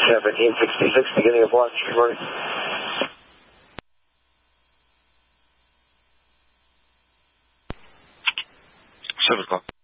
1766, beginning of watch. Good morning. 7 o'clock.